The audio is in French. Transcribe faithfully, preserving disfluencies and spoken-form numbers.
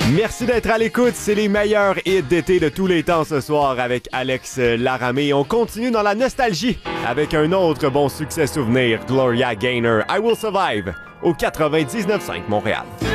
Merci d'être à l'écoute, c'est les meilleurs hits d'été de tous les temps ce soir avec Alex Laramé. On continue dans la nostalgie avec un autre bon succès souvenir, Gloria Gaynor, I Will Survive, au quatre-vingt-dix-neuf virgule cinq Montréal.